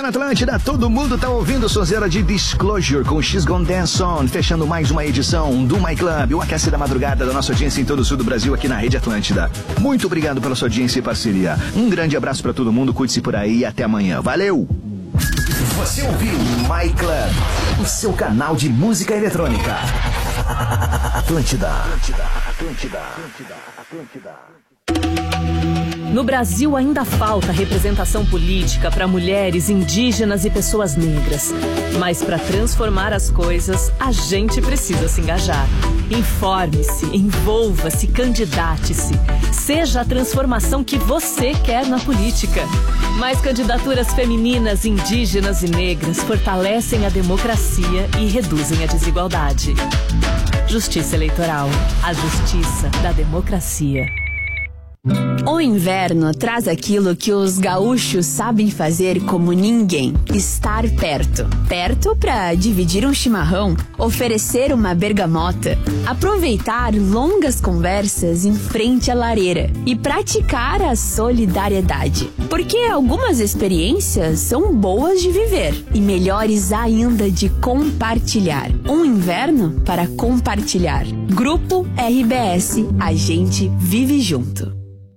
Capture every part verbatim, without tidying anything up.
na Atlântida, todo mundo tá ouvindo sonzeira de Disclosure com She's Gone Dance On, fechando mais uma edição do My Club, o aquece da madrugada da nossa audiência em todo o sul do Brasil aqui na Rede Atlântida. Muito obrigado pela sua audiência e parceria. Um grande abraço pra todo mundo, cuide-se por aí e até amanhã. Valeu! Você ouviu My Club, o seu canal de música eletrônica. Atlântida, Atlântida, Atlântida, Atlântida, Atlântida. No Brasil ainda falta representação política para mulheres, indígenas e pessoas negras. Mas para transformar as coisas, a gente precisa se engajar. Informe-se, envolva-se, candidate-se. Seja a transformação que você quer na política. Mais candidaturas femininas, indígenas e negras fortalecem a democracia e reduzem a desigualdade. Justiça Eleitoral. A justiça da democracia. O inverno traz aquilo que os gaúchos sabem fazer como ninguém: estar perto. Perto para dividir um chimarrão, oferecer uma bergamota, aproveitar longas conversas em frente à lareira e praticar a solidariedade. Porque algumas experiências são boas de viver e melhores ainda de compartilhar. Um inverno para compartilhar. Grupo R B S, a gente vive junto.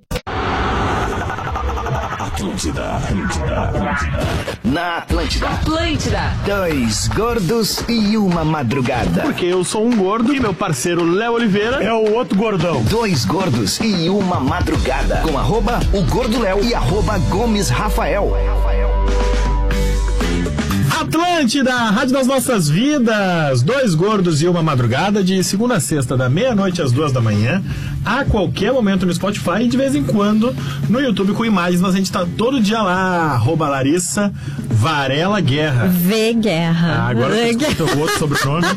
Atlântida, Atlântida, Atlântida. Na Atlântida. Atlântida. Dois gordos e uma madrugada. Porque eu sou um gordo e meu parceiro Léo Oliveira é o outro gordão. Dois gordos e uma madrugada. Com arroba o Gordo Léo e arroba Gomes Rafael. Atlântida, Rádio das Nossas Vidas. Dois gordos e uma madrugada, de segunda a sexta, da meia-noite às duas da manhã, a qualquer momento no Spotify e de vez em quando no YouTube com imagens, mas a gente tá todo dia lá, arroba Larissa Varela Guerra. V Guerra. Ah, agora eu tô escutando o outro sobrenome.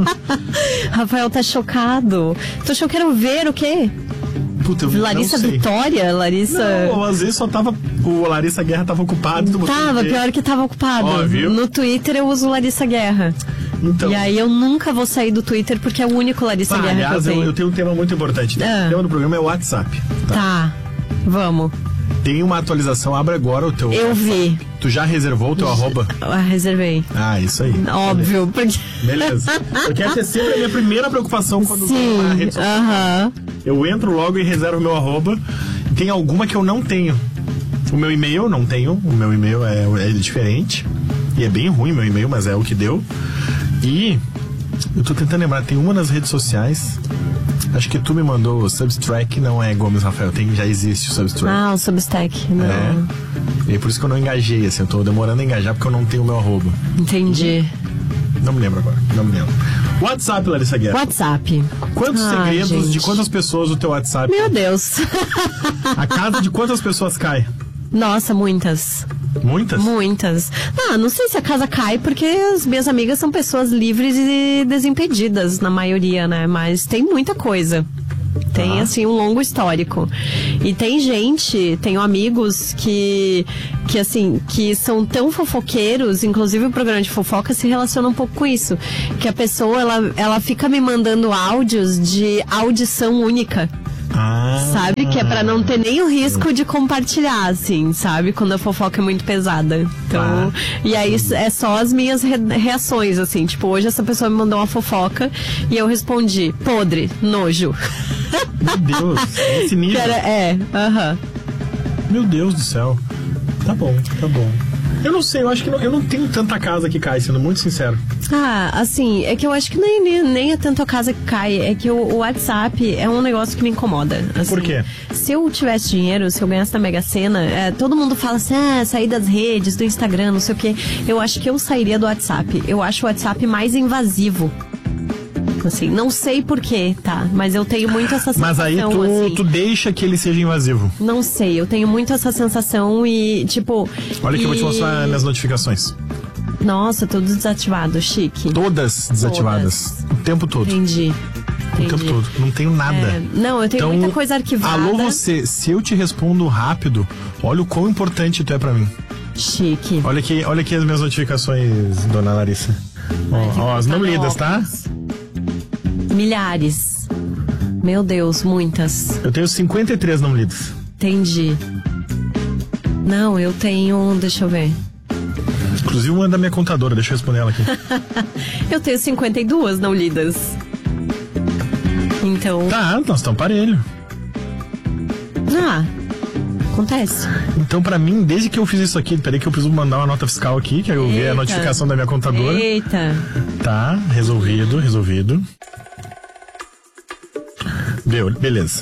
Rafael tá chocado. Tô achando que quero ver o quê? Puta, eu Larissa não sei. Vitória? Larissa... Não, às vezes só tava... O Larissa Guerra tava ocupado. Tava, pior que tava ocupado. Ó, viu? No Twitter eu uso Larissa Guerra. Então... E aí eu nunca vou sair do Twitter porque é o único Larissa ah, Guerra aliás, que eu tenho. Eu, eu tenho um tema muito importante. Ah. O tema do programa é o WhatsApp. Tá, tá. Vamos. Tem uma atualização, abre agora o teu... Eu vi. Tu já reservou o teu arroba? Ah, reservei. Ah, isso aí. Óbvio, porque... Beleza. Porque essa é sempre a minha primeira preocupação quando Sim, tô na rede social. aham. Eu entro logo e reservo meu arroba. Tem alguma que eu não tenho. O meu e-mail eu não tenho. O meu e-mail é, é diferente. E é bem ruim meu e-mail, mas é o que deu. E eu tô tentando lembrar, tem uma nas redes sociais... Acho que tu me mandou o Substack, não é Gomes Rafael, tem, já existe o Substack. Ah, o Substack, não. É. E é por isso que eu não engajei, assim, eu tô demorando a engajar porque eu não tenho o meu arroba. Entendi. Não me lembro agora, não me lembro. WhatsApp, Larissa Guerra. WhatsApp. Quantos Ah, segredos gente. de quantas pessoas o teu WhatsApp? Meu Deus. A casa de quantas pessoas cai? Nossa, muitas. Muitas? Muitas. Ah, não sei se a casa cai, porque as minhas amigas são pessoas livres e desimpedidas, na maioria, né? Mas tem muita coisa. Tem, ah. assim, um longo histórico. E tem gente, tenho amigos que, que, assim, que são tão fofoqueiros, inclusive o programa de fofoca se relaciona um pouco com isso. Que a pessoa, ela, ela fica me mandando áudios de audição única. Ah. Sabe? Que é pra não ter nem o risco de compartilhar, assim, sabe? Quando a fofoca é muito pesada. Então, ah. E aí é só as minhas re- reações, assim. Tipo, hoje essa pessoa me mandou uma fofoca e eu respondi, podre, nojo. Meu Deus, esse nível. Era, é, aham. Uh-huh. Meu Deus do céu. Tá bom, tá bom. Eu não sei, eu acho que não, eu não tenho tanta casa que cai, sendo muito sincero. Ah, assim, é que eu acho que nem, nem, nem é tanto a casa que cai, é que o, o WhatsApp é um negócio que me incomoda. Assim. Por quê? Se eu tivesse dinheiro, se eu ganhasse na Mega Sena, é, todo mundo fala assim, ah, sair das redes, do Instagram, não sei o quê. Eu acho que eu sairia do WhatsApp. Eu acho o WhatsApp mais invasivo. Assim, não sei porquê, tá? Mas eu tenho muito essa sensação. Mas aí tu, assim, tu deixa que ele seja invasivo. Não sei, eu tenho muito essa sensação e, tipo... Olha que e... eu vou te mostrar minhas notificações. Nossa, tudo desativado, chique. Todas desativadas. Todas. O tempo todo. Entendi. Entendi. O tempo todo. Não tenho nada. É, não, eu tenho então, muita coisa arquivada. Alô você, se eu te respondo rápido, olha o quão importante tu é pra mim. Chique. Olha aqui, olha aqui as minhas notificações, dona Larissa. Ai, ó, ó, as não lidas, tá? Milhares. Meu Deus, muitas. Eu tenho cinquenta e três não lidas. Entendi. Não, eu tenho... Deixa eu ver. Inclusive uma da minha contadora, deixa eu responder ela aqui. Eu tenho cinquenta e duas não lidas. Então... Tá, nós estamos parelho. Ah, acontece. Então, pra mim, desde que eu fiz isso aqui, peraí que eu preciso mandar uma nota fiscal aqui, que eu vi a notificação da minha contadora. Eita. Tá, resolvido, resolvido. Deu, beleza.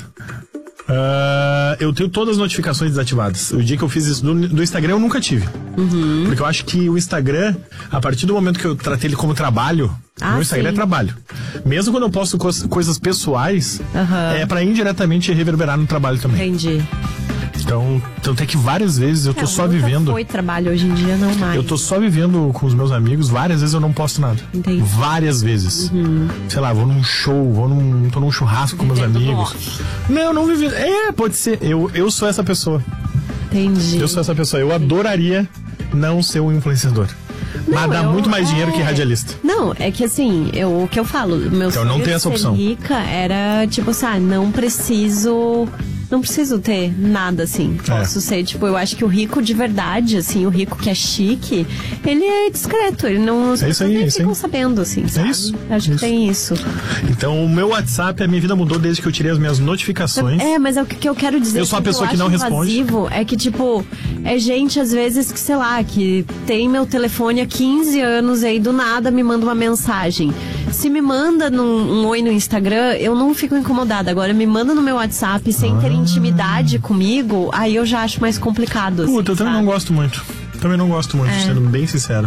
Uh, eu tenho todas as notificações desativadas. O dia que eu fiz isso do, do Instagram eu nunca tive. Uhum. Porque eu acho que o Instagram, a partir do momento que eu tratei ele como trabalho, ah, meu Instagram sim. é trabalho. Mesmo quando eu posto co- coisas pessoais, uhum. é pra indiretamente reverberar no trabalho também. Entendi. Então, tanto é que várias vezes eu tô é, só vivendo. Foi trabalho, hoje em dia não mais. Eu tô só vivendo com os meus amigos, várias vezes eu não posto nada. Entendi. Várias vezes. Uhum. Sei lá, vou num show, vou num, tô num churrasco com meus amigos. Não, não vivi. É, pode ser. Eu, eu sou essa pessoa. Entendi. Eu sou essa pessoa. Eu adoraria não ser um influenciador. Não, mas dá eu, muito mais é... dinheiro que radialista. Não, é que assim, eu, o que eu falo, meu então, sonho não tem essa de ser opção. rica era, tipo assim, ah, não preciso... Não preciso ter nada, assim. Posso é. ser, tipo, eu acho que o rico de verdade, assim, o rico que é chique, ele é discreto, ele não... As é isso aí, nem é ficam aí. sabendo, assim, sabe? É isso. Acho isso. que tem isso. Então, o meu WhatsApp, a minha vida mudou desde que eu tirei as minhas notificações. É, mas é o que eu quero dizer. Eu sou a pessoa que, que não responde. É que, tipo, é gente, às vezes, que, sei lá, que tem meu telefone há quinze anos e aí do nada me manda uma mensagem. Se me manda num, um oi no Instagram, eu não fico incomodada. Agora, me manda no meu WhatsApp sem ah. ter intimidade comigo, aí eu já acho mais complicado. Puta, assim, eu também sabe? não gosto muito. Também não gosto muito, é. sendo bem sincero.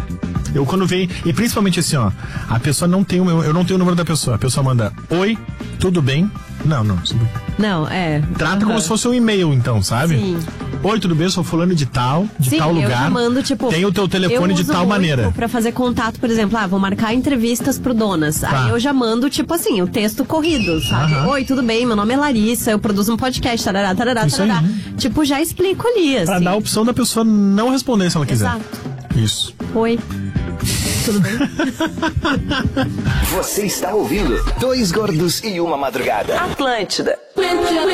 Eu quando vem, e principalmente assim, ó, a pessoa não tem o meu, eu não tenho o número da pessoa. A pessoa manda, oi, tudo bem? Não, não. Não, é. Trata uhum. como se fosse um e-mail, então, sabe? Sim. Oi, tudo bem? Eu sou fulano de tal, de Sim, tal lugar. Eu mando, tipo, tem o teu telefone de tal maneira. Pra fazer contato, por exemplo, ah, vou marcar entrevistas pro Donas. Tá. Aí eu já mando, tipo assim, o texto corrido, sabe? Uhum. Oi, tudo bem? Meu nome é Larissa, eu produzo um podcast, tarará, tarará, Isso tarará. Aí. Tipo, já explico ali, assim. Pra dar a opção da pessoa não responder se ela quiser. Exato. Isso. Oi. Tudo bem? Você está ouvindo Dois Gordos e Uma Madrugada. Atlântida.